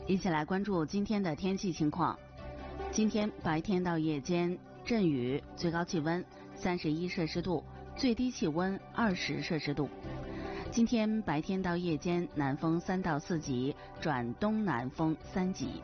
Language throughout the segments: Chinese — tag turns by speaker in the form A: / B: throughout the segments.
A: 一起来关注今天的天气情况。今天白天到夜间阵雨，最高气温31摄氏度，最低气温20摄氏度。今天白天到夜间南风3到4级转东南风3级。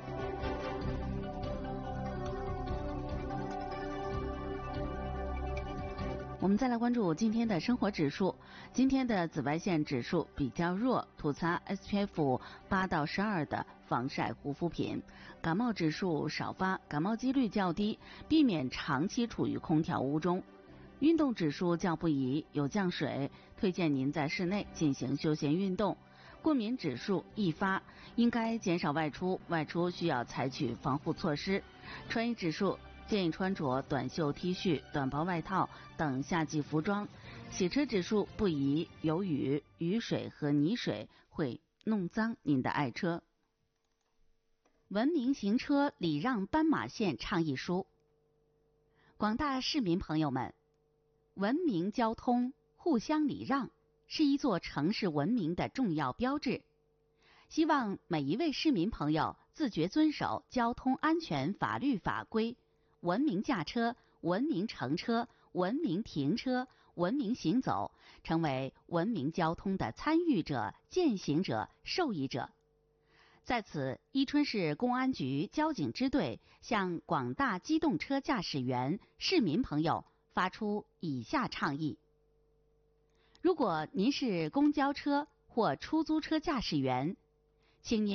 A: 我们再来关注今天的生活指数。今天的紫外线指数比较弱，涂擦 SPF 8到12的防晒护肤品。感冒指数少发，感冒几率较低，避免长期处于空调屋中。运动指数较不宜，有降水，推荐您在室内进行休闲运动。过敏指数易发，应该减少外出，外出需要采取防护措施。穿衣指数建议穿着短袖 T 恤、短薄外套等夏季服装。洗车指数不宜，有雨，雨水和泥水会弄脏您的爱车。文明行车礼让斑马线倡议书。广大市民朋友们，文明交通，互相礼让是一座城市文明的重要标志。希望每一位市民朋友自觉遵守交通安全法律法规，文明驾车，文明乘车，文明停车，文明行走，成为文明交通的参与者、践行者、受益者。在此，伊春市公安局交警支队向广大机动车驾驶员、市民朋友发出以下倡议：如果您是公交车或出租车驾驶员，请您